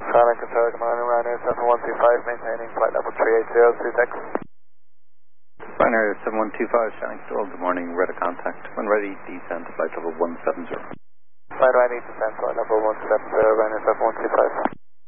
Sonic Control, good morning, Ryanair 7125, maintaining flight level 380, Sutex. Ryanair 7125, Shannon Stoll, good morning, radar contact. When ready, descend to flight level 170. Flight ready, descend flight level 170, Ryanair 7125.